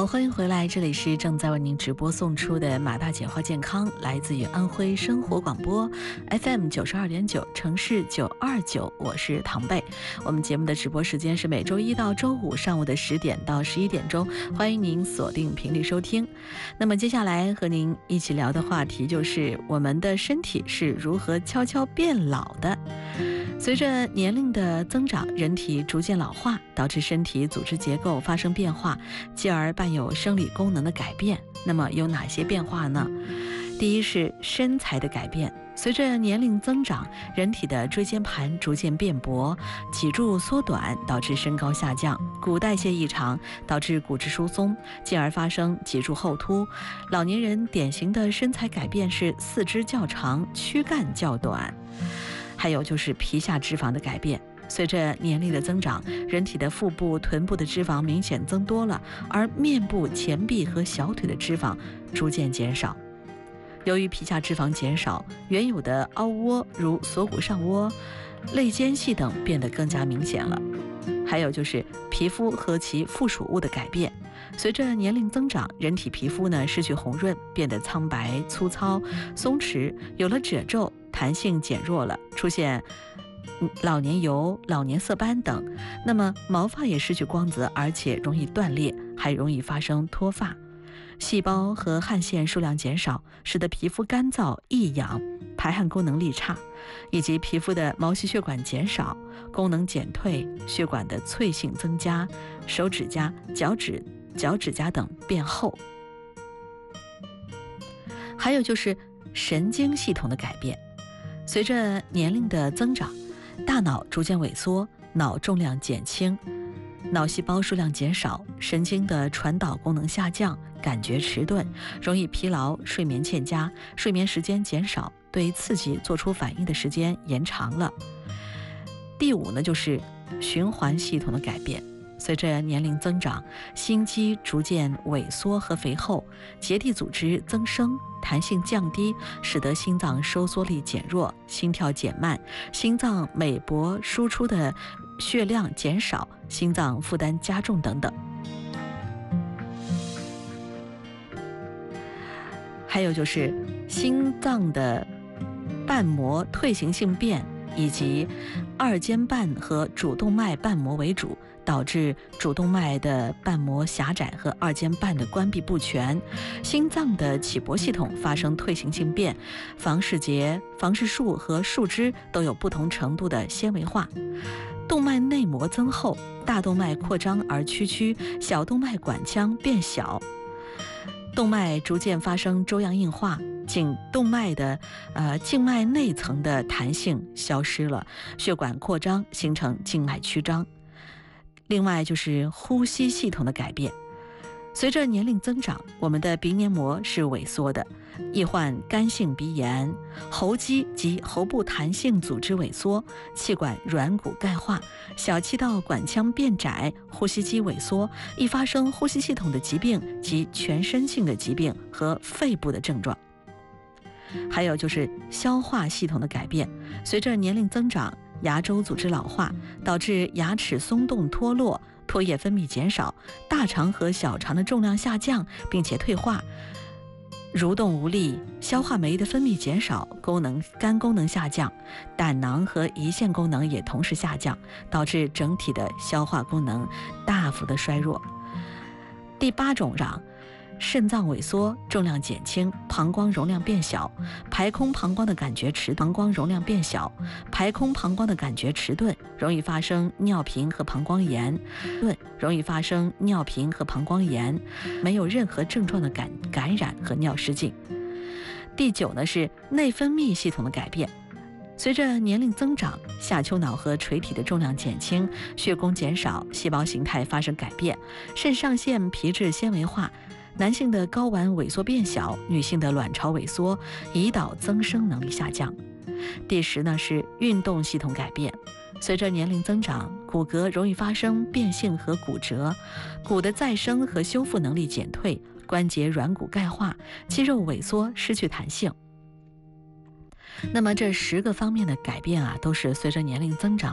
欢迎回来，这里是正在为您直播送出的马大简化健康，来自于安徽生活广播 FM 92.9城市929，我是唐贝。我们节目的直播时间是每周一到周五上午的10点到11点钟，欢迎您锁定频率收听。那么接下来和您一起聊的话题就是我们的身体是如何悄悄变老的。随着年龄的增长，人体逐渐老化，导致身体组织结构发生变化，继而伴有生理功能的改变。那么有哪些变化呢？第一是身材的改变。随着年龄增长，人体的椎间盘逐渐变薄，脊柱缩短，导致身高下降；骨代谢异常，导致骨质疏松，进而发生脊柱后凸。老年人典型的身材改变是四肢较长，躯干较短。还有就是皮下脂肪的改变。随着年龄的增长，人体的腹部、臀部的脂肪明显增多了，而面部、前臂和小腿的脂肪逐渐减少。由于皮下脂肪减少，原有的凹窝如锁骨上窝、肋间隙等变得更加明显了。还有就是皮肤和其附属物的改变。随着年龄增长，人体皮肤失去红润，变得苍白、粗糙、松弛，有了褶皱，弹性减弱了，出现老年疣、老年色斑等。那么毛发也失去光泽，而且容易断裂，还容易发生脱发。细胞和汗腺数量减少，使得皮肤干燥易痒，排汗功能力差，以及皮肤的毛细血管减少，功能减退，血管的脆性增加，手指甲、脚趾甲等变厚。还有就是神经系统的改变。随着年龄的增长，大脑逐渐萎缩，脑重量减轻，脑细胞数量减少，神经的传导功能下降，感觉迟钝，容易疲劳，睡眠欠佳，睡眠时间减少，对刺激做出反应的时间延长了。第五就是循环系统的改变。随着年龄增长，心肌逐渐萎缩和肥厚，结缔组织增生，弹性降低，使得心脏收缩力减弱，心跳减慢，心脏每搏输出的血量减少，心脏负担加重等等。还有就是心脏的瓣膜退行性变，以及二尖瓣和主动脉瓣膜为主，导致主动脉的瓣膜狭窄和二尖瓣的关闭不全。心脏的起搏系统发生退行性变，房室结、房室束和树枝都有不同程度的纤维化。动脉内膜增厚，大动脉扩张而曲曲，小动脉管腔变小，动脉逐渐发生粥样硬化，动脉的静脉内层的弹性消失了，血管扩张，形成静脉曲张。另外就是呼吸系统的改变。随着年龄增长，我们的鼻黏膜是萎缩的，易患干性鼻炎，喉肌及喉部弹性组织萎缩，气管软骨钙化，小气道管腔变窄，呼吸肌萎缩，易发生呼吸系统的疾病及全身性的疾病和肺部的症状。还有就是消化系统的改变。随着年龄增长，牙周组织老化，导致牙齿松动脱落，唾液分泌减少，大肠和小肠的重量下降并且退化，蠕动无力，消化酶的分泌减少，肝功能下降，胆囊和胰腺功能也同时下降，导致整体的消化功能大幅的衰弱。第8种肾脏萎缩，重量减轻，膀胱容量变小，排空膀胱的感觉迟钝，容易发生尿频和膀胱炎，没有任何症状的感染和尿失禁。第9是内分泌系统的改变。随着年龄增长，下丘脑和垂体的重量减轻，血供减少，细胞形态发生改变，肾上腺皮质纤维化，男性的睾丸萎缩变小，女性的卵巢萎缩，胰岛增生能力下降。第10是运动系统改变。随着年龄增长，骨骼容易发生变性和骨折，骨的再生和修复能力减退，关节软骨钙化，肌肉萎缩，失去弹性。那么这10个方面的改变都是随着年龄增长